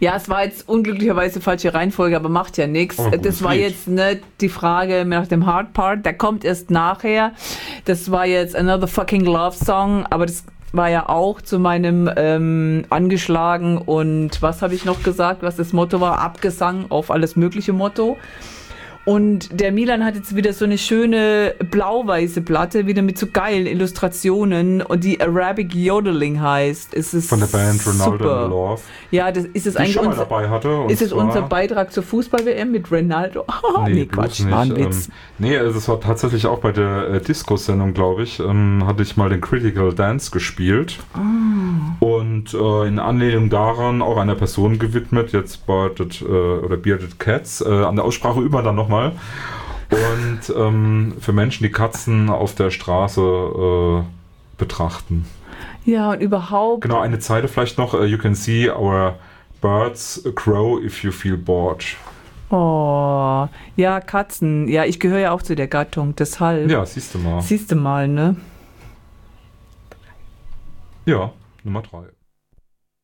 Ja, es war jetzt unglücklicherweise falsche Reihenfolge, aber macht ja nichts. Das war jetzt nicht die Frage nach dem Hard Part, der kommt erst nachher. Das war jetzt Another Fucking Love Song, aber das war ja auch zu meinem angeschlagen und was habe ich noch gesagt, was das Motto war? Abgesang auf alles mögliche Motto. Und der Milan hat jetzt wieder so eine schöne blau-weiße Platte, wieder mit so geilen Illustrationen und die Arabic Yodeling heißt. Es ist von der Band Ronaldo super. in Love. Ja, das ist es die eigentlich schon mal dabei hatte. ist es unser Beitrag zur Fußball-WM mit Ronaldo? Nee, Quatsch, war ein Witz. Es war tatsächlich auch bei der Disco-Sendung, glaube ich, hatte ich mal den Critical Dance gespielt. Und in Anlehnung daran auch einer Person gewidmet, jetzt Bearded Cats. An der Aussprache üben wir dann nochmal. Und für Menschen, die Katzen auf der Straße betrachten. Ja, und überhaupt... Genau, eine Zeile vielleicht noch. You can see our birds crow if you feel bored. Oh, ja, Katzen. Ja, ich gehöre ja auch zu der Gattung, deshalb. Ja, siehst du mal. Siehst du mal, ne? Ja, Nummer 3.